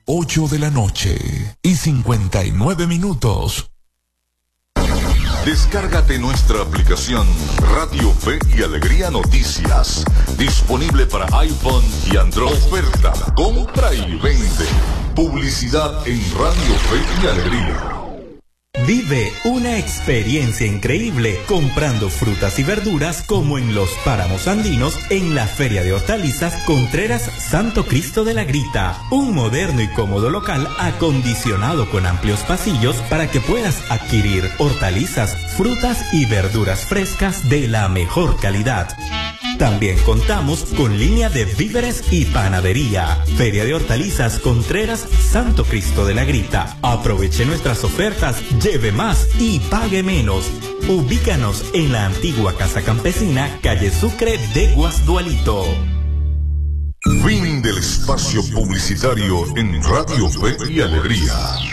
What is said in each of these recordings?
8 de la noche y 59 minutos. Descárgate nuestra aplicación Radio Fe y Alegría Noticias, disponible para iPhone y Android. Oferta, compra y vende. Publicidad en Radio Fe y Alegría. Vive una experiencia increíble comprando frutas y verduras como en los páramos andinos en la Feria de Hortalizas Contreras Santo Cristo de la Grita. Un moderno y cómodo local acondicionado con amplios pasillos para que puedas adquirir hortalizas, frutas y verduras frescas de la mejor calidad. También contamos con línea de víveres y panadería. Feria de Hortalizas Contreras Santo Cristo de la Grita. Aproveche nuestras ofertas, lleve más y pague menos. Ubícanos en la antigua Casa Campesina, calle Sucre de Guasdualito. Fin del espacio publicitario en Radio Fe y Alegría.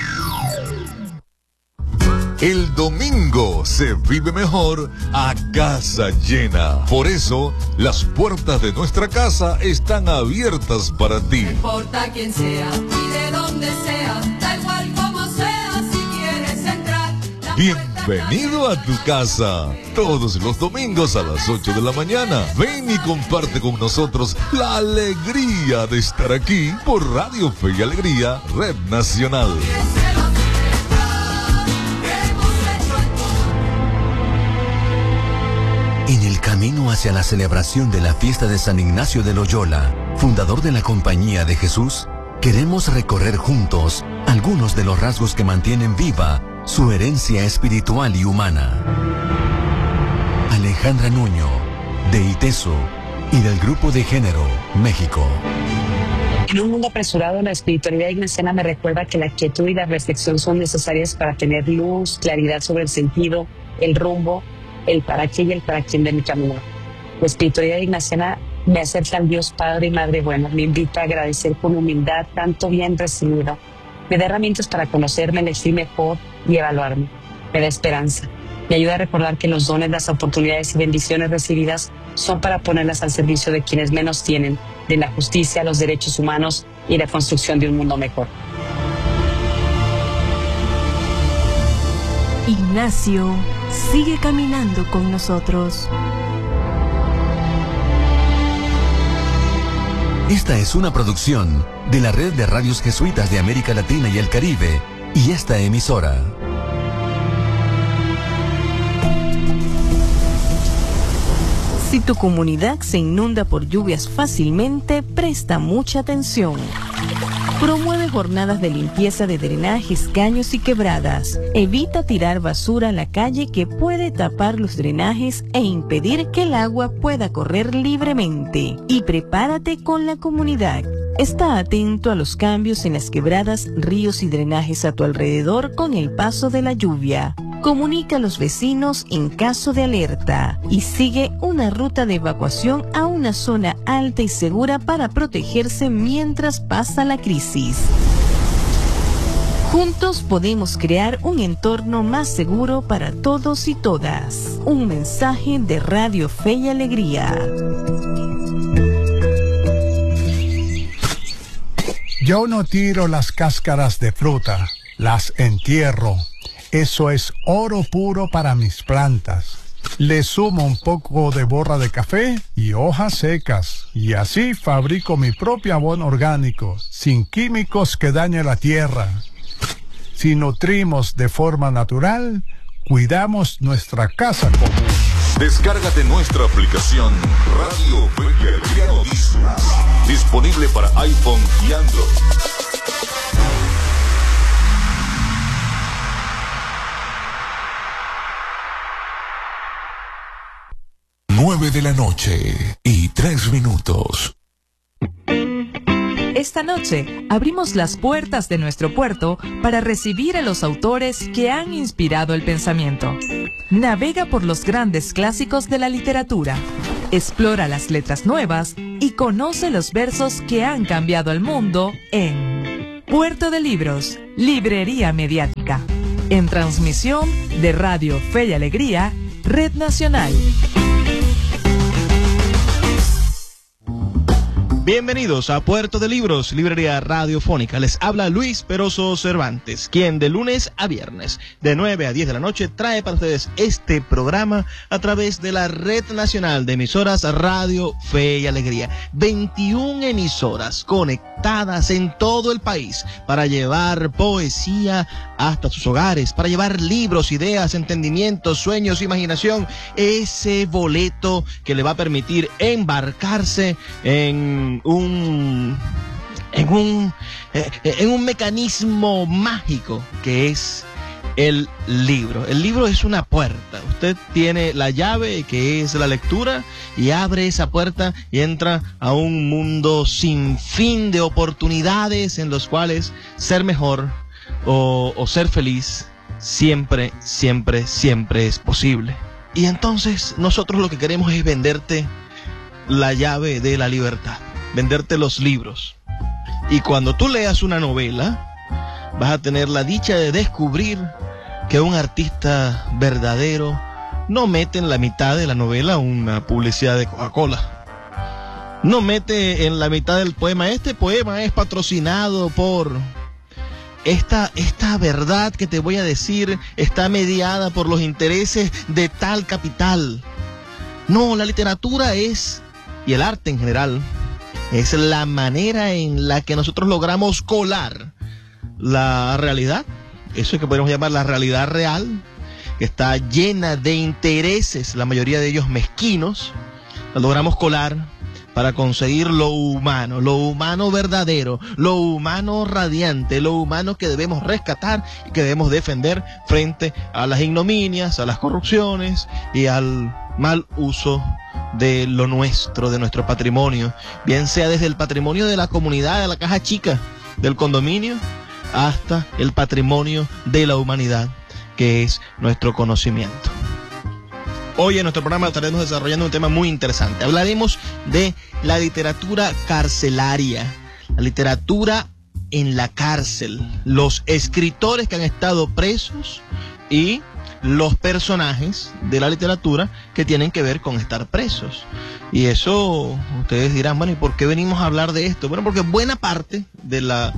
El domingo se vive mejor a casa llena. Por eso, las puertas de nuestra casa están abiertas para ti. No importa quién sea y de dónde sea, da igual como sea, si quieres entrar. Bienvenido a tu casa. Todos los domingos a las 8 de la mañana. Ven y comparte con nosotros la alegría de estar aquí por Radio Fe y Alegría, Red Nacional. En el camino hacia la celebración de la fiesta de San Ignacio de Loyola, fundador de la Compañía de Jesús, queremos recorrer juntos algunos de los rasgos que mantienen viva su herencia espiritual y humana. Alejandra Nuño, de ITESO y del Grupo de Género, México. En un mundo apresurado, la espiritualidad ignaciana me recuerda que la quietud y la reflexión son necesarias para tener luz, claridad sobre el sentido, el rumbo, el para qué y el para quién de mi camino. La espiritualidad ignaciana me acerca al Dios Padre y Madre Bueno, me invita a agradecer con humildad tanto bien recibido, me da herramientas para conocerme, elegir mejor y evaluarme, me da esperanza, me ayuda a recordar que los dones, las oportunidades y bendiciones recibidas son para ponerlas al servicio de quienes menos tienen, de la justicia, los derechos humanos y la construcción de un mundo mejor. Ignacio sigue caminando con nosotros. Esta es una producción de la Red de Radios Jesuitas de América Latina y el Caribe y esta emisora. Si tu comunidad se inunda por lluvias fácilmente, presta mucha atención. Promueve jornadas de limpieza de drenajes, caños y quebradas. Evita tirar basura a la calle que puede tapar los drenajes e impedir que el agua pueda correr libremente. Y prepárate con la comunidad. Está atento a los cambios en las quebradas, ríos y drenajes a tu alrededor con el paso de la lluvia. Comunica a los vecinos en caso de alerta y sigue una ruta de evacuación a una zona alta y segura para protegerse mientras pasa la crisis. Juntos podemos crear un entorno más seguro para todos y todas. Un mensaje de Radio Fe y Alegría. Yo no tiro las cáscaras de fruta, las entierro. Eso es oro puro para mis plantas. Le sumo un poco de borra de café y hojas secas. Y así fabrico mi propio abono orgánico, sin químicos que dañen la tierra. Si nutrimos de forma natural, cuidamos nuestra casa común. Descárgate nuestra aplicación Radio Fe y Alegría Noticias, disponible para iPhone y Android. 9 de la noche y 3 minutos. Esta noche abrimos las puertas de nuestro puerto para recibir a los autores que han inspirado el pensamiento. Navega por los grandes clásicos de la literatura, explora las letras nuevas y conoce los versos que han cambiado el mundo en Puerto de Libros, Librería Mediática, en transmisión de Radio Fe y Alegría, Red Nacional. Bienvenidos a Puerto de Libros, librería radiofónica. Les habla Luis Peroso Cervantes, quien de lunes a viernes, de 9 a 10 de la noche, trae para ustedes este programa a través de la Red Nacional de Emisoras Radio Fe y Alegría. 21 emisoras conectadas en todo el país para llevar poesía hasta sus hogares, para llevar libros, ideas, entendimientos, sueños, imaginación, ese boleto que le va a permitir embarcarse en un mecanismo mágico que es el libro. El libro es una puerta. Usted tiene la llave, que es la lectura, y abre esa puerta y entra a un mundo sin fin de oportunidades en los cuales ser mejor o ser feliz siempre es posible. Y entonces nosotros lo que queremos es venderte la llave de la libertad, venderte los libros. Y cuando tú leas una novela, vas a tener la dicha de descubrir que un artista verdadero no mete en la mitad de la novela una publicidad de Coca-Cola. No mete en la mitad del poema: este poema es patrocinado por... Esta verdad que te voy a decir está mediada por los intereses de tal capital. No, la literatura es, y el arte en general, es la manera en la que nosotros logramos colar la realidad, eso que podemos llamar la realidad real, que está llena de intereses, la mayoría de ellos mezquinos. La logramos colar para conseguir lo humano verdadero, lo humano radiante, lo humano que debemos rescatar y que debemos defender frente a las ignominias, a las corrupciones y al mal uso de lo nuestro, de nuestro patrimonio, bien sea desde el patrimonio de la comunidad, de la caja chica, del condominio, hasta el patrimonio de la humanidad, que es nuestro conocimiento. Hoy en nuestro programa estaremos desarrollando un tema muy interesante. Hablaremos de la literatura carcelaria, la literatura en la cárcel, los escritores que han estado presos y los personajes de la literatura que tienen que ver con estar presos. Y eso, ustedes dirán, bueno, ¿y por qué venimos a hablar de esto? Bueno, porque buena parte de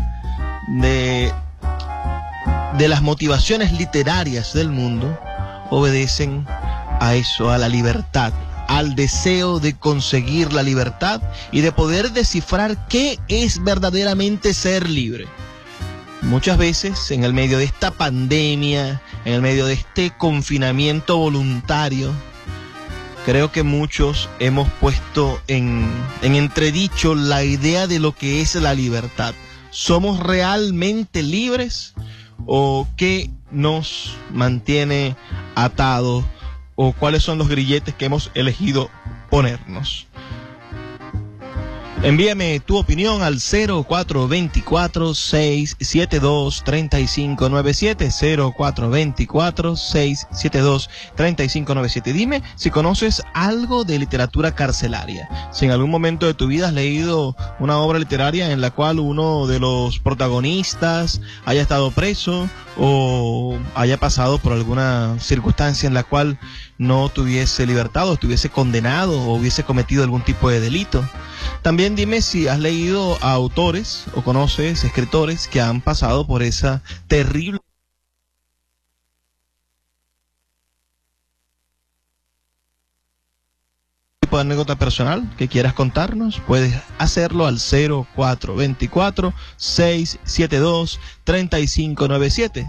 las motivaciones literarias del mundo obedecen a eso, a la libertad, al deseo de conseguir la libertad y de poder descifrar qué es verdaderamente ser libre. Muchas veces, en el medio de esta pandemia, en el medio de este confinamiento voluntario, creo que muchos hemos puesto en entredicho la idea de lo que es la libertad. ¿Somos realmente libres o qué nos mantiene atados? ¿O cuáles son los grilletes que hemos elegido ponernos? Envíame tu opinión al 0424-672-3597, 0424-672-3597. Dime si conoces algo de literatura carcelaria. Si en algún momento de tu vida has leído una obra literaria en la cual uno de los protagonistas haya estado preso o haya pasado por alguna circunstancia en la cual no tuviese libertad o estuviese condenado o hubiese cometido algún tipo de delito. También dime si has leído a autores o conoces escritores que han pasado por esa terrible tipo de anécdota personal que quieras contarnos. Puedes hacerlo al 0424-672-3597,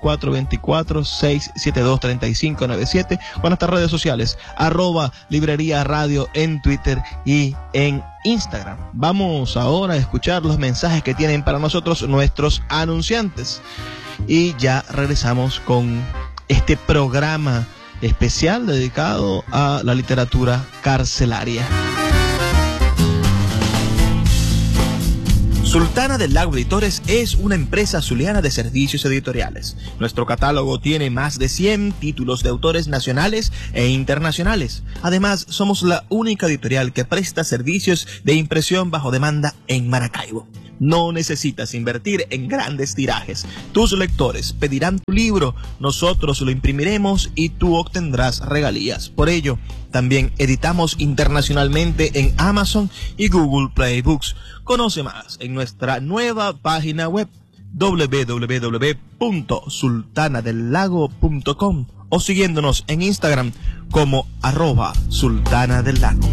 0424-672-3597, o en nuestras redes sociales, @librería radio en Twitter y en Instagram. Vamos ahora a escuchar los mensajes que tienen para nosotros nuestros anunciantes y ya regresamos con este programa especial dedicado a la literatura carcelaria. Sultana del Lago Editores es una empresa zuliana de servicios editoriales. Nuestro catálogo tiene más de 100 títulos de autores nacionales e internacionales. Además, somos la única editorial que presta servicios de impresión bajo demanda en Maracaibo. No necesitas invertir en grandes tirajes. Tus lectores pedirán tu libro, nosotros lo imprimiremos y tú obtendrás regalías. Por ello, También editamos internacionalmente en Amazon y Google Play Books. Conoce más en nuestra nueva página web www.sultanadelago.com o siguiéndonos en Instagram como @sultanadelago.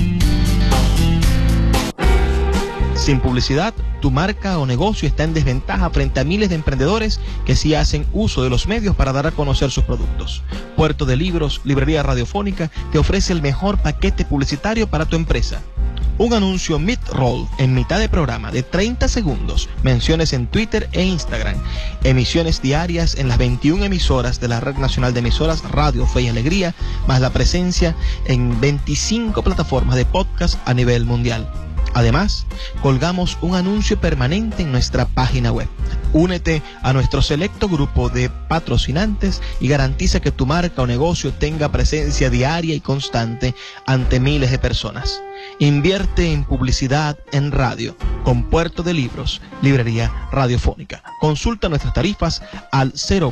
Sin publicidad, tu marca o negocio está en desventaja frente a miles de emprendedores que sí hacen uso de los medios para dar a conocer sus productos. Puerto de Libros, Librería Radiofónica, te ofrece el mejor paquete publicitario para tu empresa. Un anuncio mid-roll en mitad de programa de 30 segundos, menciones en Twitter e Instagram, emisiones diarias en las 21 emisoras de la Red Nacional de Emisoras Radio Fe y Alegría, más la presencia en 25 plataformas de podcast a nivel mundial. Además, colgamos un anuncio permanente en nuestra página web. Únete a nuestro selecto grupo de patrocinantes y garantiza que tu marca o negocio tenga presencia diaria y constante ante miles de personas. Invierte en publicidad en radio con Puerto de Libros, Librería Radiofónica. Consulta nuestras tarifas al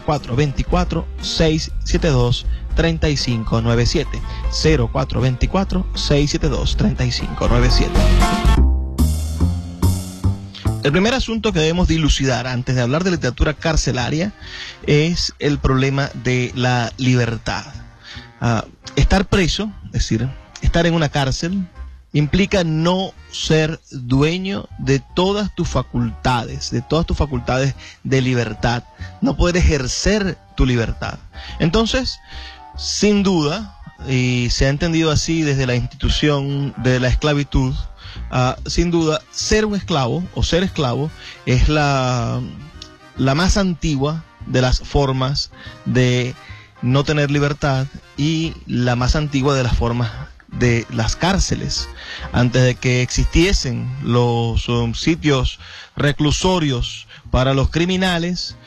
0424-672-3597. 0424-672-3597. El primer asunto que debemos dilucidar antes de hablar de literatura carcelaria es el problema de la libertad. Estar preso, es decir, estar en una cárcel, implica no ser dueño de todas tus facultades, de libertad, no poder ejercer tu libertad. Entonces, sin duda, y se ha entendido así desde la institución de la esclavitud, sin duda, ser un esclavo o ser esclavo es la más antigua de las formas de no tener libertad y la más antigua de las formas de las cárceles. Antes de que existiesen los sitios reclusorios para los criminales,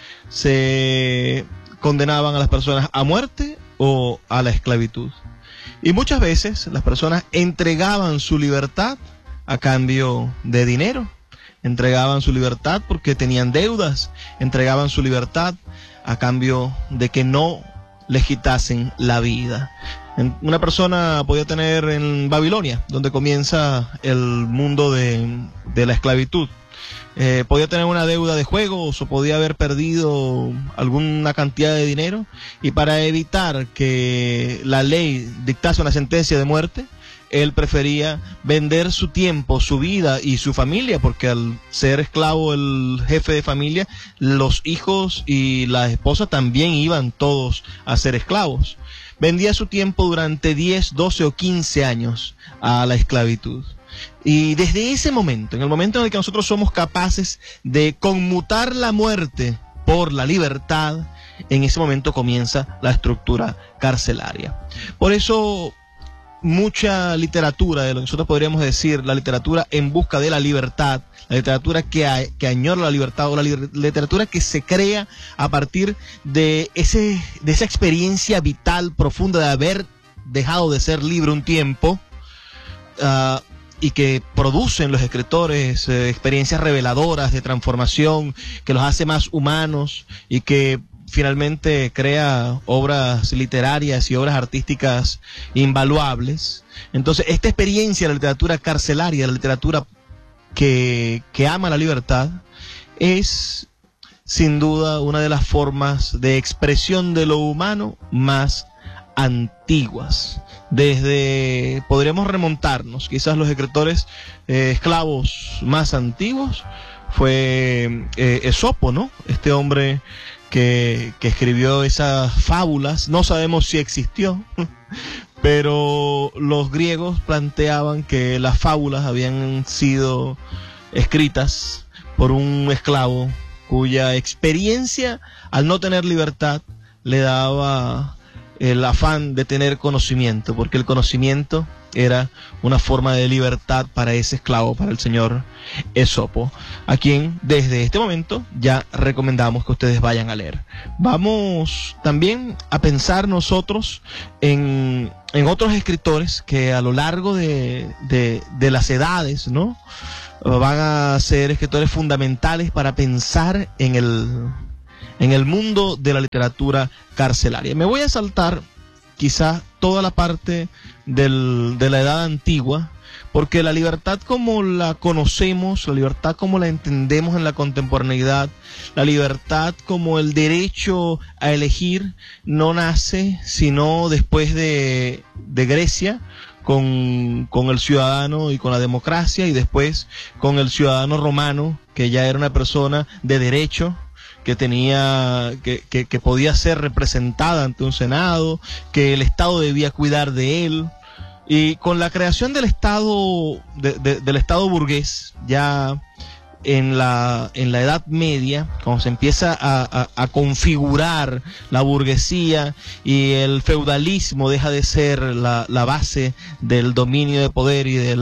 se condenaban a las personas a muerte o a la esclavitud. Y muchas veces las personas entregaban su libertad a cambio de dinero, entregaban su libertad porque tenían deudas, entregaban su libertad a cambio de que no les quitasen la vida. Una persona podía tener en Babilonia, donde comienza el mundo de la esclavitud, podía tener una deuda de juegos o podía haber perdido alguna cantidad de dinero, y para evitar que la ley dictase una sentencia de muerte, él prefería vender su tiempo, su vida y su familia, porque al ser esclavo el jefe de familia, los hijos y la esposa también iban todos a ser esclavos. Vendía su tiempo durante 10, 12 o 15 años a la esclavitud. Y desde ese momento, en el momento en el que nosotros somos capaces de conmutar la muerte por la libertad, en ese momento comienza la estructura carcelaria. Por eso, mucha literatura, de lo que nosotros podríamos decir, la literatura en busca de la libertad, la literatura que añora la libertad, o la literatura que se crea a partir de esa experiencia vital profunda de haber dejado de ser libre un tiempo, y que producen los escritores experiencias reveladoras de transformación, que los hace más humanos y que finalmente crea obras literarias y obras artísticas invaluables. Entonces, esta experiencia de la literatura carcelaria, la literatura que ama la libertad, es sin duda una de las formas de expresión de lo humano más antiguas. Podríamos remontarnos, quizás los escritores esclavos más antiguos fue Esopo, ¿no? Este hombre que escribió esas fábulas. No sabemos si existió, pero los griegos planteaban que las fábulas habían sido escritas por un esclavo cuya experiencia, al no tener libertad, le daba el afán de tener conocimiento, porque el conocimiento era una forma de libertad para ese esclavo, para el señor Esopo, a quien desde este momento ya recomendamos que ustedes vayan a leer. Vamos también a pensar nosotros en otros escritores que a lo largo de las edades, ¿no?, van a ser escritores fundamentales para pensar en el mundo de la literatura carcelaria. Me voy a saltar quizás toda la parte de la edad antigua, porque la libertad como la conocemos, la libertad como la entendemos en la contemporaneidad, la libertad como el derecho a elegir, no nace sino después de Grecia, con el ciudadano y con la democracia, y después con el ciudadano romano, que ya era una persona de derecho, que tenía, que podía ser representada ante un senado, que el Estado debía cuidar de él. Y con la creación del Estado, del Estado burgués, ya en la Edad Media, cuando se empieza a configurar la burguesía y el feudalismo deja de ser la base del dominio de poder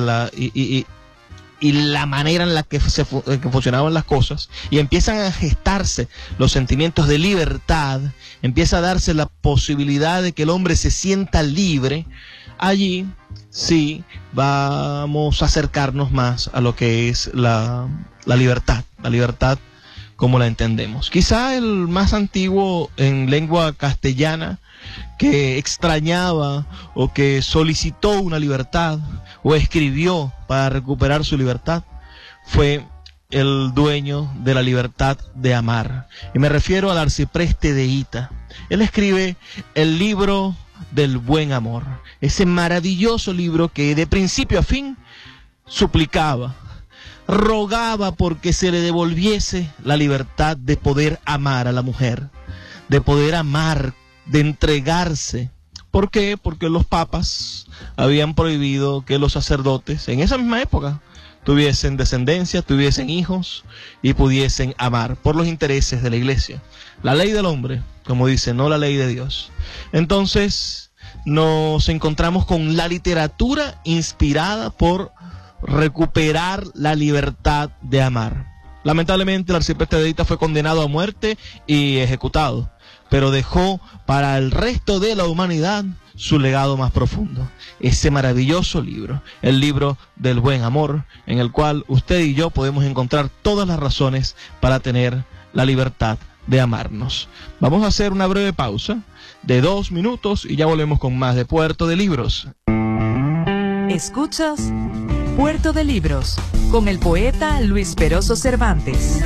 y la manera en la que funcionaban las cosas, y empiezan a gestarse los sentimientos de libertad, empieza a darse la posibilidad de que el hombre se sienta libre. Allí sí vamos a acercarnos más a lo que es la libertad como la entendemos. Quizá el más antiguo en lengua castellana que extrañaba o que solicitó una libertad o escribió para recuperar su libertad fue el dueño de la libertad de amar. Y me refiero al arcipreste de Hita. Él escribe el libro del buen amor, ese maravilloso libro que de principio a fin suplicaba, rogaba porque se le devolviese la libertad de poder amar a la mujer, de poder amar, de entregarse. ¿Por qué? Porque los papas habían prohibido que los sacerdotes en esa misma época tuviesen descendencia, tuviesen hijos y pudiesen amar por los intereses de la iglesia. La ley del hombre, como dice, no la ley de Dios. Entonces nos encontramos con la literatura inspirada por recuperar la libertad de amar. Lamentablemente el arcipreste de Hita fue condenado a muerte y ejecutado, pero dejó para el resto de la humanidad su legado más profundo, ese maravilloso libro, el libro del buen amor, en el cual usted y yo podemos encontrar todas las razones para tener la libertad de amarnos. Vamos a hacer una breve pausa de 2 minutos y ya volvemos con más de Puerto de Libros. Escuchas Puerto de Libros con el poeta Luis Peroso Cervantes.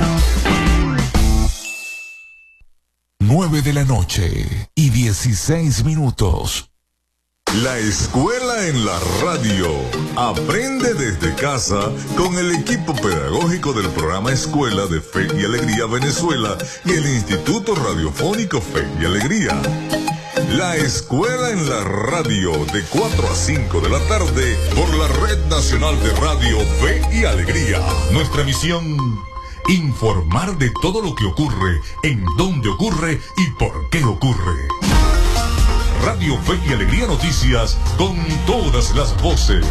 9 de la noche y 16 minutos. La escuela en la radio. Aprende desde casa con el equipo pedagógico del programa Escuela de Fe y Alegría Venezuela y el Instituto Radiofónico Fe y Alegría. La escuela en la radio de 4 a 5 de la tarde por la Red Nacional de Radio Fe y Alegría. Nuestra misión: informar de todo lo que ocurre, en dónde ocurre y por qué ocurre. Radio Fe y Alegría Noticias, con todas las voces.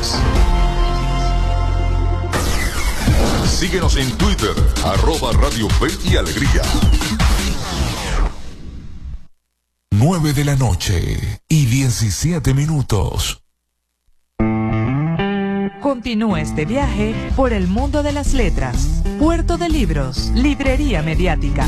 Síguenos en Twitter, @Radio Fe y Alegría. 9 de la noche y 17 minutos. Continúa este viaje por el mundo de las letras. Puerto de Libros, librería mediática.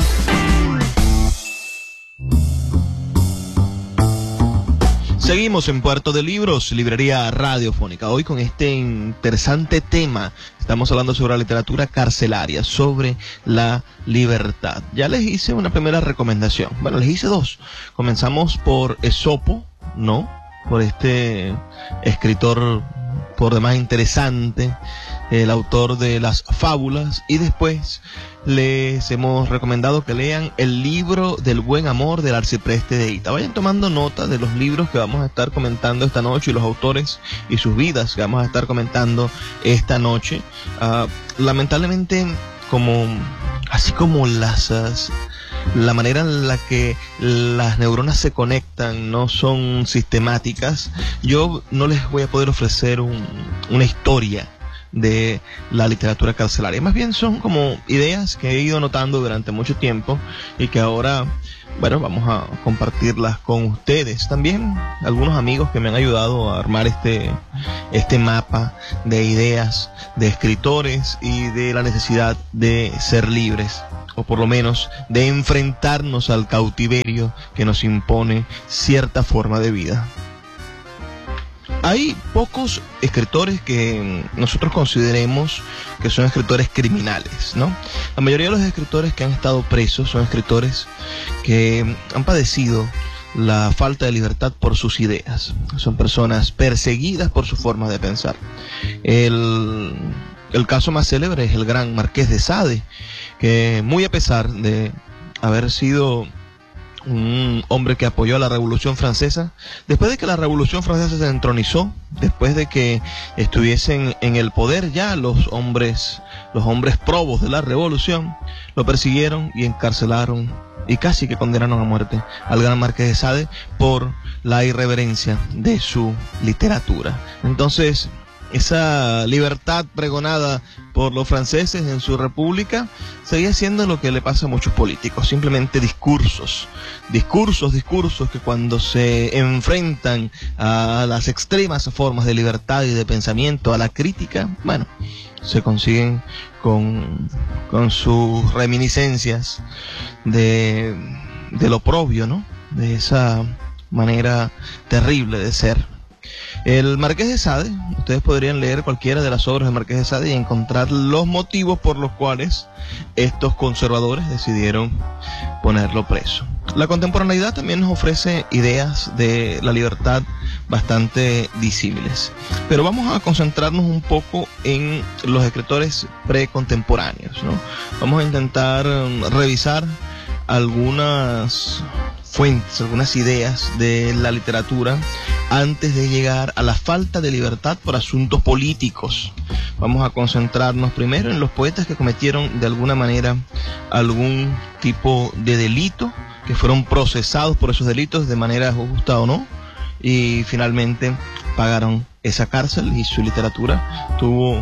Seguimos en Puerto de Libros, librería radiofónica. Hoy con este interesante tema, estamos hablando sobre la literatura carcelaria, sobre la libertad. Ya les hice una primera recomendación. Bueno, les hice 2. Comenzamos por Esopo, ¿no? Por este escritor por demás interesante, el autor de las fábulas, y después les hemos recomendado que lean el libro del buen amor del arcipreste de Hita. Vayan tomando nota de los libros que vamos a estar comentando esta noche y los autores y sus vidas que vamos a estar comentando esta noche. Lamentablemente, así como la manera en la que las neuronas se conectan no son sistemáticas, yo no les voy a poder ofrecer una historia de la literatura carcelaria. Más bien son como ideas que he ido notando durante mucho tiempo y que ahora, bueno, vamos a compartirlas con ustedes. También algunos amigos que me han ayudado a armar este mapa de ideas de escritores y de la necesidad de ser libres. o por lo menos de enfrentarnos al cautiverio que nos impone cierta forma de vida. Hay pocos escritores que nosotros consideremos que son escritores criminales, ¿no? La mayoría de los escritores que han estado presos son escritores que han padecido la falta de libertad por sus ideas. Son personas perseguidas por su forma de pensar. El caso más célebre es el gran Marqués de Sade, que muy a pesar de haber sido un hombre que apoyó a la Revolución Francesa, después de que la Revolución Francesa se entronizó, después de que estuviesen en el poder ya los hombres probos de la Revolución, lo persiguieron y encarcelaron y casi que condenaron a muerte al gran Marqués de Sade por la irreverencia de su literatura. Entonces, esa libertad pregonada por los franceses en su república seguía siendo lo que le pasa a muchos políticos, simplemente discursos que cuando se enfrentan a las extremas formas de libertad y de pensamiento, a la crítica, bueno, se consiguen con sus reminiscencias de lo oprobio, ¿no? De esa manera terrible de ser. El Marqués de Sade, ustedes podrían leer cualquiera de las obras del Marqués de Sade y encontrar los motivos por los cuales estos conservadores decidieron ponerlo preso. La contemporaneidad también nos ofrece ideas de la libertad bastante disímiles, pero vamos a concentrarnos un poco en los escritores precontemporáneos, ¿no? Vamos a intentar revisar algunas fuentes, algunas ideas de la literatura antes de llegar a la falta de libertad por asuntos políticos. Vamos a concentrarnos primero en los poetas que cometieron de alguna manera algún tipo de delito, que fueron procesados por esos delitos de manera justa o no, y finalmente pagaron esa cárcel y su literatura tuvo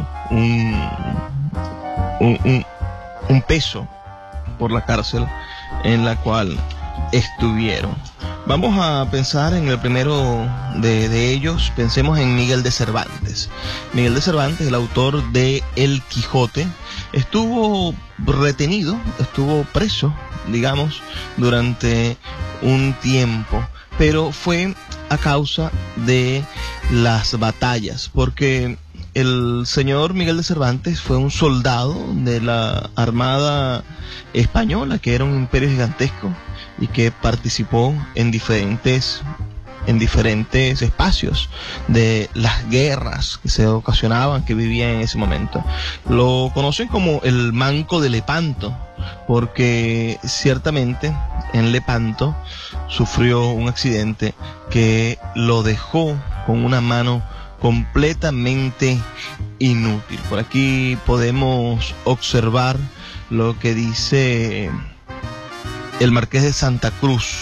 un peso por la cárcel en la cual estuvieron. Vamos a pensar en el primero de ellos. Pensemos en Miguel de Cervantes. Miguel de Cervantes, el autor de El Quijote, estuvo retenido, estuvo preso, digamos, durante un tiempo, pero fue a causa de las batallas, porque el señor Miguel de Cervantes fue un soldado de la Armada Española, que era un imperio gigantesco y que participó en diferentes espacios de las guerras que se ocasionaban, que vivían en ese momento. Lo conocen como el Manco de Lepanto, porque ciertamente en Lepanto sufrió un accidente que lo dejó con una mano completamente inútil. Por aquí podemos observar lo que dice el Marqués de Santa Cruz.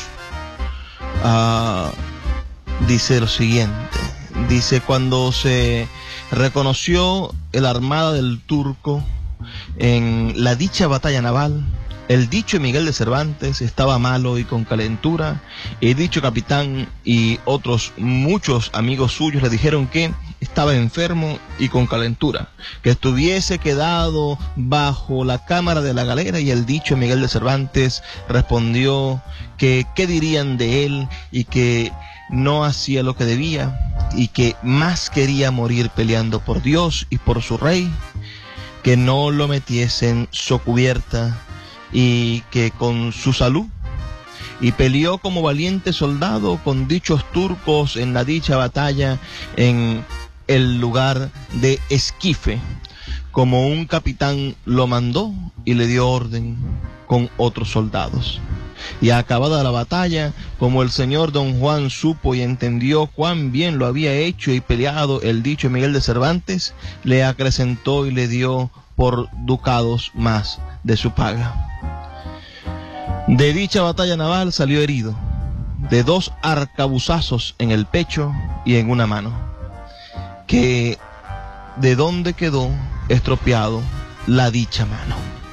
Dice lo siguiente: dice, cuando se reconoció el armada del turco en la dicha batalla naval, el dicho Miguel de Cervantes estaba malo y con calentura, y dicho capitán y otros muchos amigos suyos le dijeron que estaba enfermo y con calentura, que estuviese quedado bajo la cámara de la galera, y el dicho Miguel de Cervantes respondió que qué dirían de él, y que no hacía lo que debía, y que más quería morir peleando por Dios y por su rey, que no lo metiesen socubierta, y que con su salud, y peleó como valiente soldado con dichos turcos en la dicha batalla en el lugar de Esquife, como un capitán lo mandó y le dio orden con otros soldados. Y acabada la batalla, como el señor don Juan supo y entendió cuán bien lo había hecho y peleado el dicho Miguel de Cervantes, le acrecentó y le dio por ducados más de su paga. De dicha batalla naval salió herido, de 2 arcabuzazos en el pecho y en una mano, que de donde quedó estropeado la dicha mano.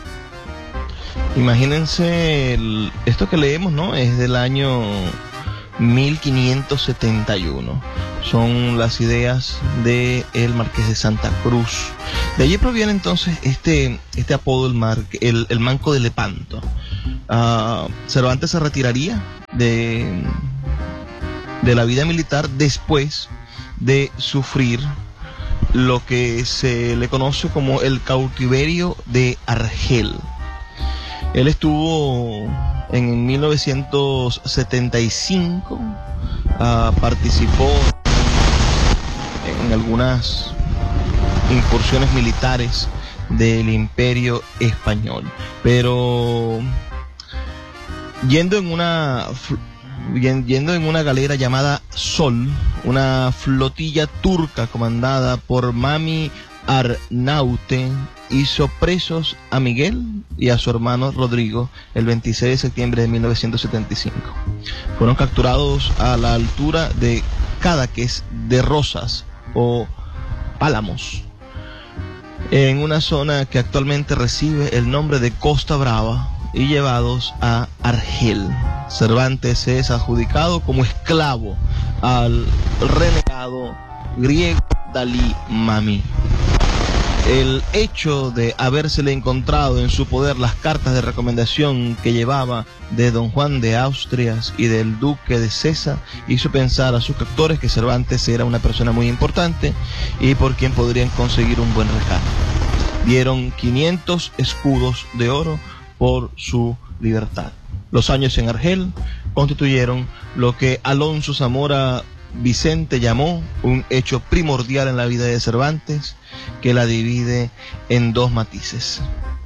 Imagínense, esto que leemos, ¿no? Es del año 1571. son las ideas de el Marqués de Santa Cruz. De allí proviene entonces este apodo, el Manco de Lepanto. Cervantes se retiraría de la vida militar después de sufrir lo que se le conoce como el cautiverio de Argel. Él estuvo en 1975, participó en algunas incursiones militares del Imperio Español, pero yendo en una galera llamada Sol, una flotilla turca comandada por Mami Arnaute hizo presos a Miguel y a su hermano Rodrigo el 26 de septiembre de 1975. Fueron capturados a la altura de Cadaqués de Rosas o Pálamos, en una zona que actualmente recibe el nombre de Costa Brava, y llevados a Argel. Cervantes es adjudicado como esclavo al renegado griego Dalí Mami. El hecho de habérsele encontrado en su poder las cartas de recomendación que llevaba de don Juan de Asturias y del duque de César hizo pensar a sus captores que Cervantes era una persona muy importante y por quien podrían conseguir un buen rescate. Dieron 500 escudos de oro por su libertad. Los años en Argel constituyeron lo que Alonso Zamora Vicente llamó un hecho primordial en la vida de Cervantes, que la divide en dos matices.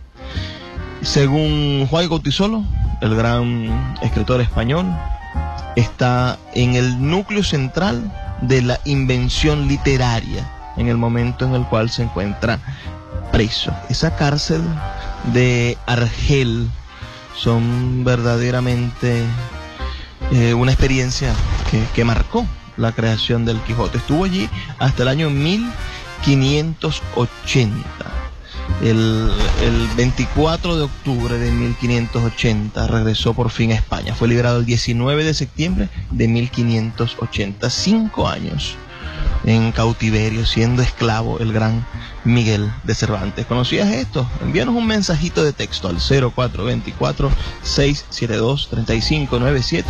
Según Juan Gautisolo, el gran escritor español, está en el núcleo central de la invención literaria en el momento en el cual se encuentra preso. Esa cárcel de Argel son verdaderamente una experiencia que marcó la creación del Quijote. Estuvo allí hasta el año 1580. El 24 de octubre de 1580 regresó por fin a España. Fue liberado el 19 de septiembre de 1580. 5 años en cautiverio, siendo esclavo el gran Miguel de Cervantes. ¿Conocías esto? Envíanos un mensajito de texto al 0424-672-3597,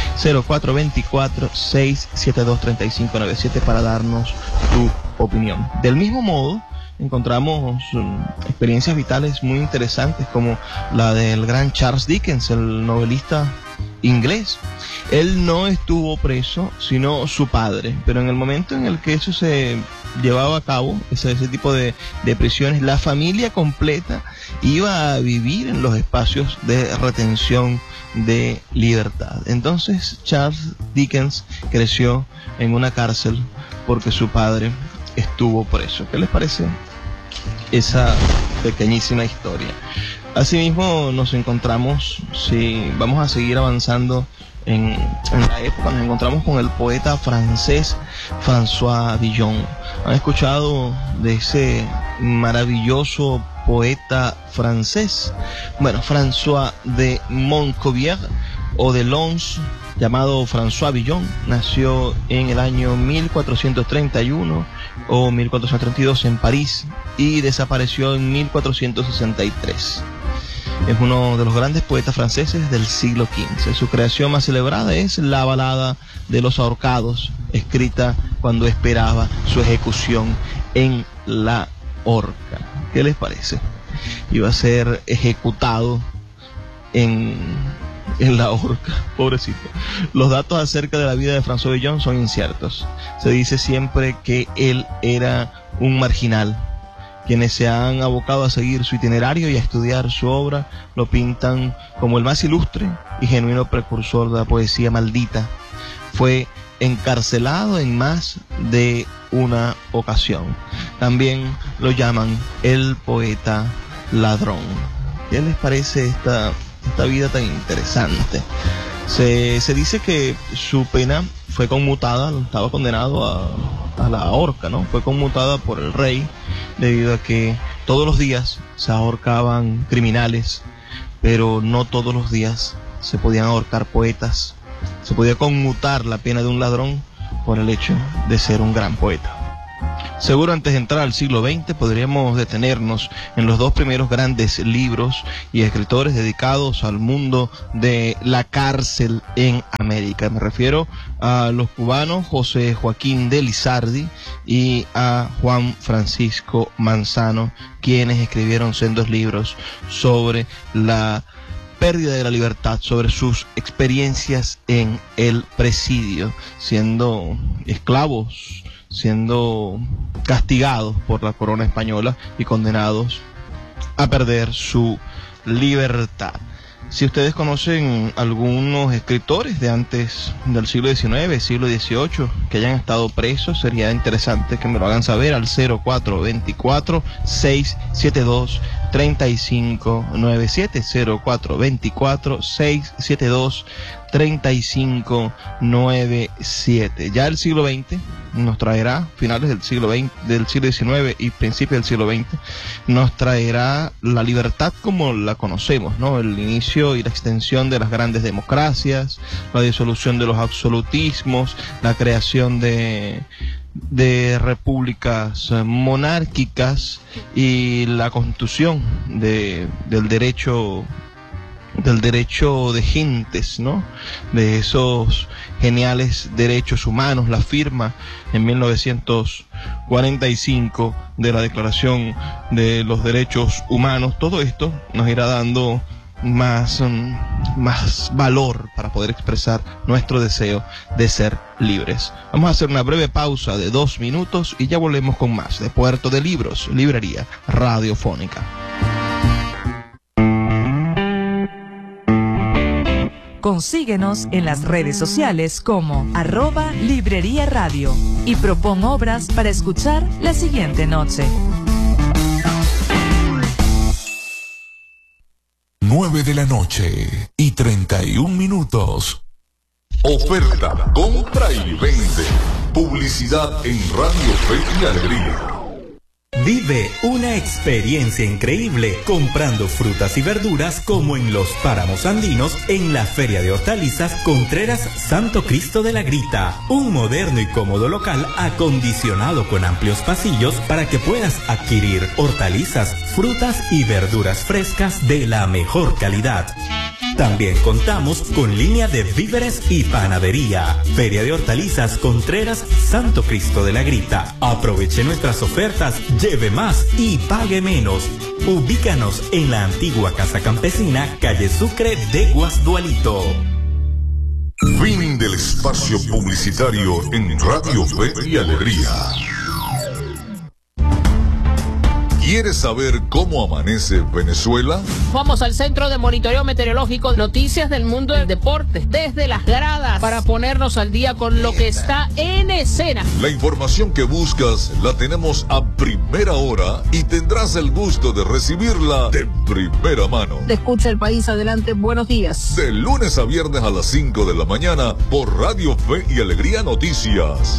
0424-672-3597 para darnos tu opinión. Del mismo modo, encontramos experiencias vitales muy interesantes como la del gran Charles Dickens, el novelista inglés. Él no estuvo preso, sino su padre, pero en el momento en el que eso se llevaba a cabo, ese tipo de prisiones, la familia completa iba a vivir en los espacios de retención de libertad. Entonces Charles Dickens creció en una cárcel porque su padre estuvo preso. ¿Qué les parece esa pequeñísima historia? Asimismo nos encontramos, si vamos a seguir avanzando en la época, nos encontramos con el poeta francés François Villon. ¿Han escuchado de ese maravilloso poeta francés? Bueno, François de Montcorbier o de Lons, llamado François Villon, nació en el año 1431 o 1432 en París y desapareció en 1463. Es uno de los grandes poetas franceses del siglo XV. Su creación más celebrada es la balada de los ahorcados, escrita cuando esperaba su ejecución en la horca. ¿Qué les parece? Iba a ser ejecutado en la horca, pobrecito. Los datos acerca de la vida de François Villon son inciertos. Se dice siempre que él era un marginal. Quienes se han abocado a seguir su itinerario y a estudiar su obra lo pintan como el más ilustre y genuino precursor de la poesía maldita. Fue encarcelado en más de una ocasión. También lo llaman el poeta ladrón. ¿Qué les parece esta vida tan interesante? Se dice que su pena fue conmutada, estaba condenado a la horca, ¿no? Fue conmutada por el rey debido a que todos los días se ahorcaban criminales, pero no todos los días se podían ahorcar poetas. Se podía conmutar la pena de un ladrón por el hecho de ser un gran poeta. Seguro antes de entrar al siglo XX podríamos detenernos en los dos primeros grandes libros y escritores dedicados al mundo de la cárcel en América. Me refiero a los cubanos José Joaquín de Lizardi y a Juan Francisco Manzano, quienes escribieron sendos libros sobre la pérdida de la libertad, sobre sus experiencias en el presidio, siendo esclavos, siendo castigados por la corona española y condenados a perder su libertad. Si ustedes conocen algunos escritores de antes del siglo XIX, siglo XVIII, que hayan estado presos, sería interesante que me lo hagan saber al 0424-672-3597, 0424-672-3597. Ya el siglo XX nos traerá, finales del siglo XIX y principios del siglo XX, nos traerá la libertad como la conocemos, ¿no? El inicio y la extensión de las grandes democracias, la disolución de los absolutismos, la creación de repúblicas monárquicas y la constitución del derecho de gentes, ¿no? De esos geniales derechos humanos, la firma en 1945 de la Declaración de los Derechos Humanos. Todo esto nos irá dando más valor para poder expresar nuestro deseo de ser libres. Vamos a hacer una breve pausa de 2 minutos y ya volvemos con más de Puerto de Libros, Librería Radiofónica. Consíguenos en las redes sociales como @Librería Radio y propon obras para escuchar la siguiente noche. 9 de la noche y 31 minutos. Oferta, compra y vende. Publicidad en Radio Fe y Alegría. Vive una experiencia increíble comprando frutas y verduras como en los Páramos Andinos en la Feria de Hortalizas Contreras Santo Cristo de la Grita. Un moderno y cómodo local acondicionado con amplios pasillos para que puedas adquirir hortalizas, frutas y verduras frescas de la mejor calidad. También contamos con línea de víveres y panadería. Feria de Hortalizas Contreras Santo Cristo de la Grita. Aproveche nuestras ofertas, lleve más y pague menos. Ubícanos en la antigua Casa Campesina, calle Sucre de Guasdualito. Fin del espacio publicitario en Radio Fe y Alegría. ¿Quieres saber cómo amanece Venezuela? Vamos al Centro de Monitoreo Meteorológico, noticias del mundo del deporte, desde las gradas, para ponernos al día con lo que está en escena. La información que buscas la tenemos a primera hora y tendrás el gusto de recibirla de primera mano. Te escucha el país, adelante, buenos días. De lunes a viernes a las 5 de la mañana por Radio Fe y Alegría Noticias.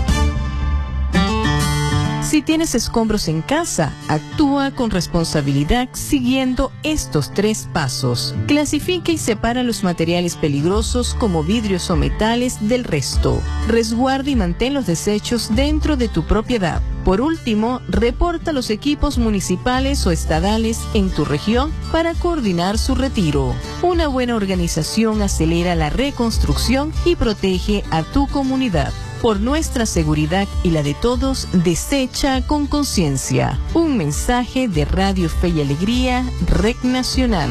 Si tienes escombros en casa, actúa con responsabilidad siguiendo estos 3 pasos. Clasifica y separa los materiales peligrosos como vidrios o metales del resto. Resguarda y mantén los desechos dentro de tu propiedad. Por último, reporta los equipos municipales o estadales en tu región para coordinar su retiro. Una buena organización acelera la reconstrucción y protege a tu comunidad. Por nuestra seguridad y la de todos, desecha con conciencia. Un mensaje de Radio Fe y Alegría, Red Nacional.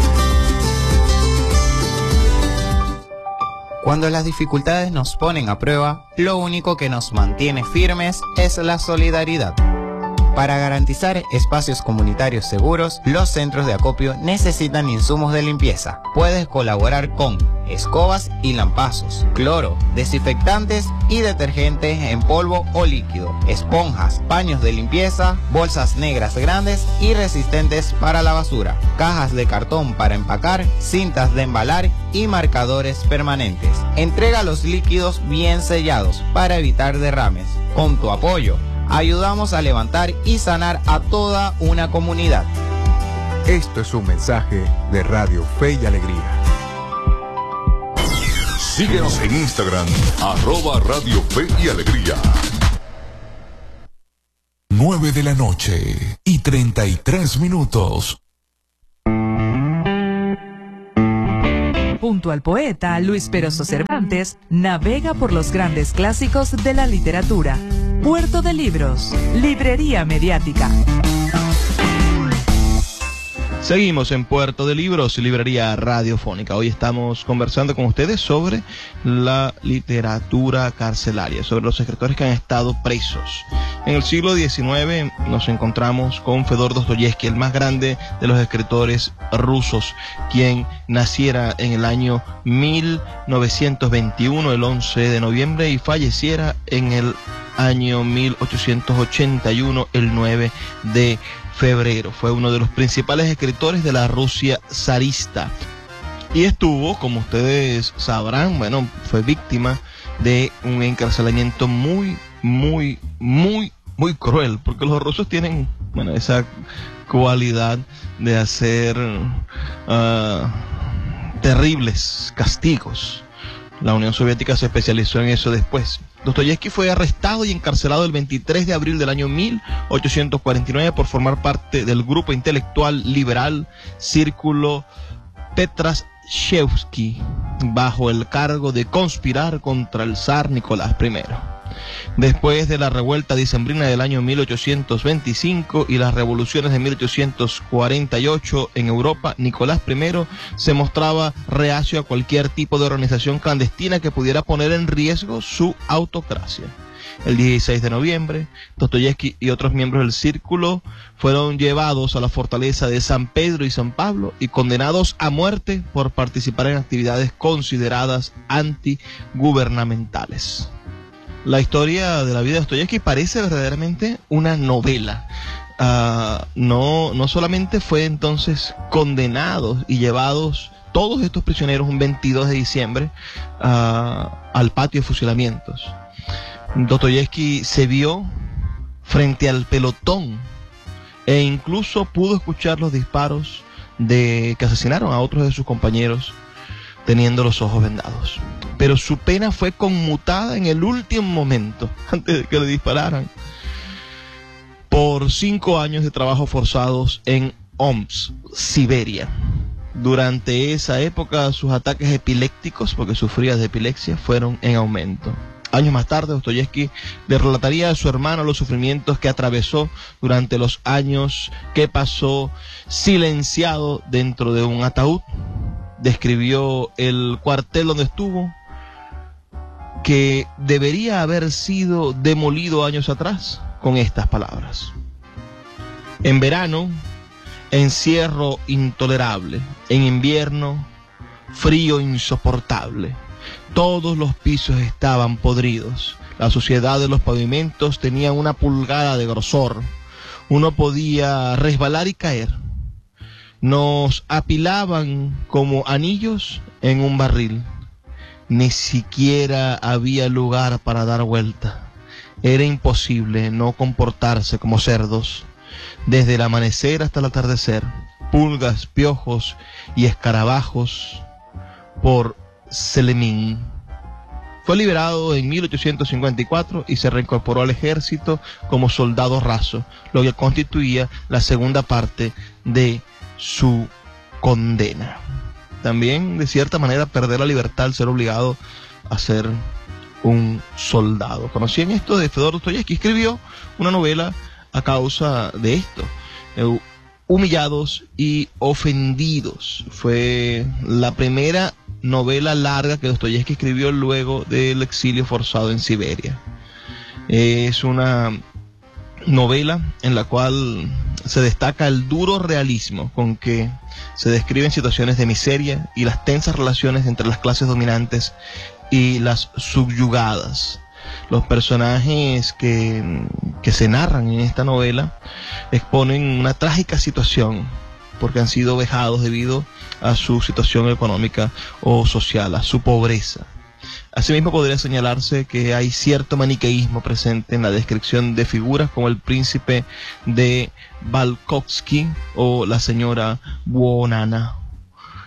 Cuando las dificultades nos ponen a prueba, lo único que nos mantiene firmes es la solidaridad. Para garantizar espacios comunitarios seguros, los centros de acopio necesitan insumos de limpieza. Puedes colaborar con escobas y lampazos, cloro, desinfectantes y detergentes en polvo o líquido, esponjas, paños de limpieza, bolsas negras grandes y resistentes para la basura, cajas de cartón para empacar, cintas de embalar y marcadores permanentes. Entrega los líquidos bien sellados para evitar derrames. Con tu apoyo, ayudamos a levantar y sanar a toda una comunidad. Esto es un mensaje de Radio Fe y Alegría. Síguenos en Instagram, @Radio Fe y Alegría. 9:33 Junto al poeta Luis Peroso Cervantes, navega por los grandes clásicos de la literatura. Puerto de Libros, Librería Mediática. Seguimos en Puerto de Libros, librería radiofónica. Hoy estamos conversando con ustedes sobre la literatura carcelaria, sobre los escritores que han estado presos. En el siglo XIX nos encontramos con Fedor Dostoyevski, el más grande de los escritores rusos, quien naciera en el año 1921, el 11 de noviembre, y falleciera en el año 1881, el 9 de febrero. Fue uno de los principales escritores de la Rusia zarista y estuvo, como ustedes sabrán, fue víctima de un encarcelamiento muy cruel, porque los rusos tienen, esa cualidad de hacer terribles castigos. La Unión Soviética se especializó en eso después. Dostoyevski fue arrestado y encarcelado el 23 de abril del año 1849 por formar parte del grupo intelectual liberal Círculo Petrashevsky, bajo el cargo de conspirar contra el zar Nicolás I. Después de la revuelta dicembrina del año 1825 y las revoluciones de 1848 en Europa, Nicolás I se mostraba reacio a cualquier tipo de organización clandestina que pudiera poner en riesgo su autocracia. El 16 de noviembre, Dostoyevski y otros miembros del círculo fueron llevados a la fortaleza de San Pedro y San Pablo y condenados a muerte por participar en actividades consideradas antigubernamentales. La historia de la vida de Dostoyevski parece verdaderamente una novela. No solamente fue entonces condenados y llevados todos estos prisioneros un 22 de diciembre al patio de fusilamientos. Dostoyevski se vio frente al pelotón e incluso pudo escuchar los disparos que asesinaron a otros de sus compañeros teniendo los ojos vendados. Pero su pena fue conmutada en el último momento, antes de que le dispararan, por 5 años de trabajo forzados en Omsk, Siberia. Durante esa época sus ataques epilépticos, porque sufría de epilepsia, fueron en aumento. Años más tarde, Dostoyevski le relataría a su hermano los sufrimientos que atravesó durante los años que pasó silenciado dentro de un ataúd. Describió el cuartel donde estuvo, que debería haber sido demolido años atrás, con estas palabras: en verano, encierro intolerable; en invierno, frío insoportable. Todos los pisos estaban podridos. La suciedad de los pavimentos tenía 1 pulgada de grosor. Uno podía resbalar y caer. Nos apilaban como anillos en un barril. Ni siquiera había lugar para dar vuelta. Era imposible no comportarse como cerdos. Desde el amanecer hasta el atardecer, pulgas, piojos y escarabajos por Selemín. Fue liberado en 1854 y se reincorporó al ejército como soldado raso, lo que constituía la segunda parte de su condena. También, de cierta manera, perder la libertad al ser obligado a ser un soldado. ¿Conocían esto de Fedor Dostoyevski? Escribió una novela a causa de esto. Humillados y ofendidos. Fue la primera novela larga que Dostoyevski escribió luego del exilio forzado en Siberia. Es una novela en la cual se destaca el duro realismo con que se describen situaciones de miseria y las tensas relaciones entre las clases dominantes y las subyugadas. Los personajes que se narran en esta novela exponen una trágica situación porque han sido vejados debido a su situación económica o social, a su pobreza. Asimismo, podría señalarse que hay cierto maniqueísmo presente en la descripción de figuras como el príncipe de Balkovsky o la señora Buonana.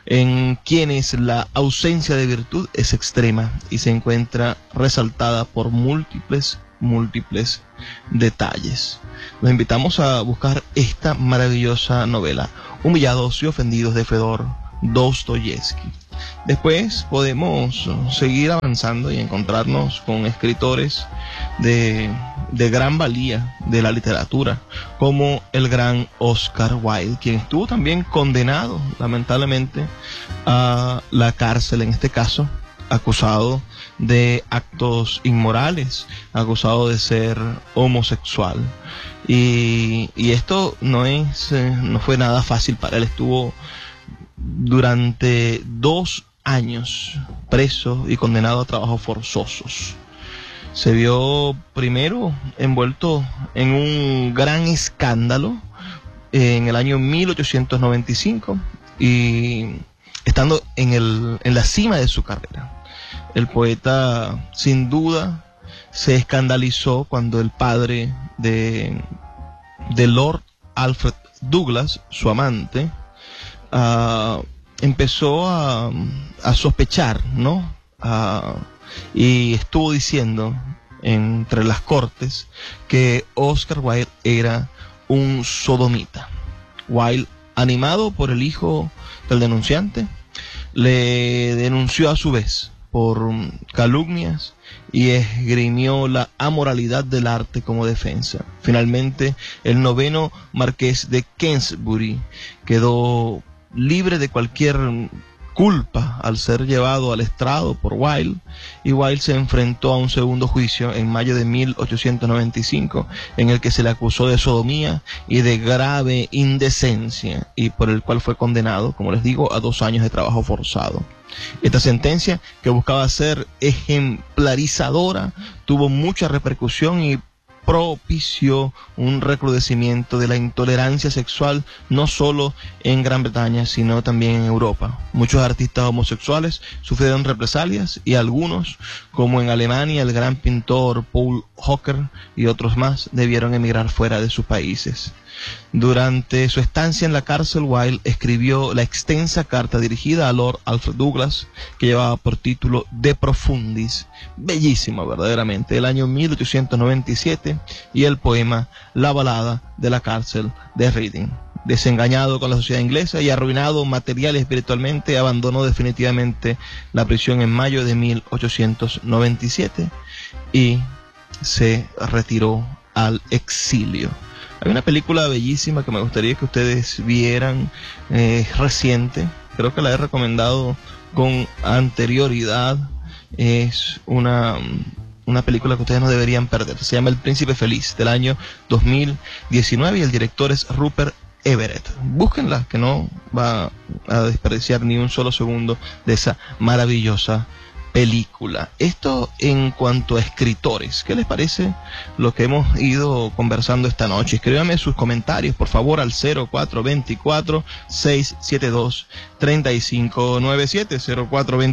en quienes la ausencia de virtud es extrema y se encuentra resaltada por múltiples detalles. Los invitamos a buscar esta maravillosa novela, Humillados y ofendidos, de Fedor Dostoyevsky. Después podemos seguir avanzando y encontrarnos con escritores de gran valía de la literatura, como el gran Oscar Wilde, quien estuvo también condenado, lamentablemente, a la cárcel, en este caso, acusado de actos inmorales, acusado de ser homosexual. Y esto no fue nada fácil para él. Estuvo durante 2 años preso y condenado a trabajos forzosos. Se vio primero envuelto en un gran escándalo en el año 1895 y estando en la cima de su carrera. El poeta, sin duda, se escandalizó cuando el padre de Lord Alfred Douglas, su amante, empezó a sospechar, ¿no? Y estuvo diciendo entre las cortes que Oscar Wilde era un sodomita. Wilde, animado por el hijo del denunciante, le denunció a su vez por calumnias y esgrimió la amoralidad del arte como defensa. Finalmente, el 9º marqués de Queensbury quedó libre de cualquier culpa al ser llevado al estrado por Wilde, y Wilde se enfrentó a un segundo juicio en mayo de 1895, en el que se le acusó de sodomía y de grave indecencia, y por el cual fue condenado, como les digo, a 2 años de trabajo forzado. Esta sentencia, que buscaba ser ejemplarizadora, tuvo mucha repercusión y propició un recrudecimiento de la intolerancia sexual, no solo en Gran Bretaña, sino también en Europa. Muchos artistas homosexuales sufrieron represalias, y algunos, como en Alemania el gran pintor Paul Hocker y otros más, debieron emigrar fuera de sus países. Durante su estancia en la cárcel, Wilde escribió la extensa carta dirigida a Lord Alfred Douglas, que llevaba por título De Profundis, bellísima verdaderamente, del año 1897, y el poema La balada de la cárcel de Reading. Desengañado con la sociedad inglesa y arruinado material y espiritualmente, abandonó definitivamente la prisión en mayo de 1897 y se retiró al exilio. Hay una película bellísima que me gustaría que ustedes vieran, reciente, creo que la he recomendado con anterioridad. Es una película que ustedes no deberían perder. Se llama El Príncipe Feliz, del año 2019, y el director es Rupert Everett. Búsquenla, que no va a desperdiciar ni un solo segundo de esa maravillosa película. Esto en cuanto a escritores. ¿Qué les parece lo que hemos ido conversando esta noche? Escríbanme sus comentarios, por favor, al 0424-672-3597,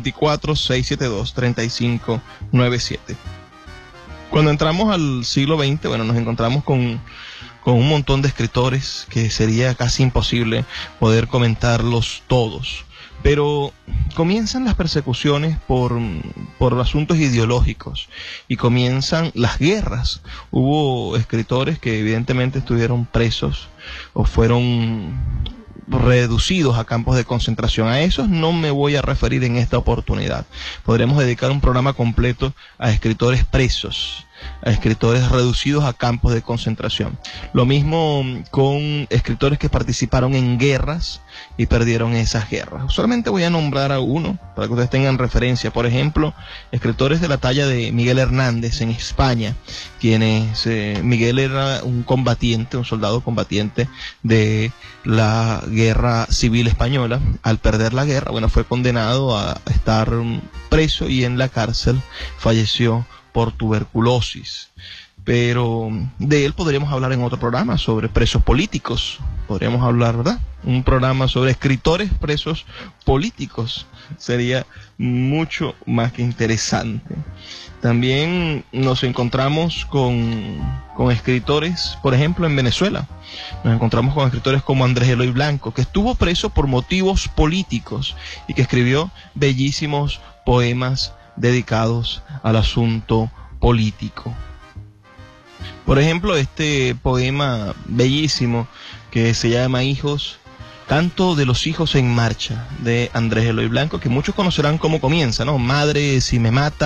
0424-672-3597. Cuando entramos al siglo XX, bueno, nos encontramos con un montón de escritores que sería casi imposible poder comentarlos todos. Pero comienzan las persecuciones por asuntos ideológicos, y comienzan las guerras. Hubo escritores que evidentemente estuvieron presos o fueron reducidos a campos de concentración. A esos no me voy a referir en esta oportunidad. Podremos dedicar un programa completo a escritores presos, a escritores reducidos a campos de concentración. Lo mismo con escritores que participaron en guerras y perdieron esas guerras. Solamente voy a nombrar a uno para que ustedes tengan referencia. Por ejemplo, escritores de la talla de Miguel Hernández en España, Miguel era un combatiente, un soldado combatiente de la guerra civil española. Al perder la guerra, bueno, fue condenado a estar preso, y en la cárcel falleció por tuberculosis. pero de él podríamos hablar en otro programa sobre presos políticos. Podríamos hablar, ¿verdad? Un programa sobre escritores presos políticos. Sería mucho más que interesante. También nos encontramos con escritores, por ejemplo, en Venezuela. Nos encontramos con escritores como Andrés Eloy Blanco, que estuvo preso por motivos políticos y que escribió bellísimos poemas dedicados al asunto político. Por ejemplo, este poema bellísimo que se llama Hijos, Canto de los hijos en marcha, de Andrés Eloy Blanco, que muchos conocerán cómo comienza, ¿no? Madre, si me mata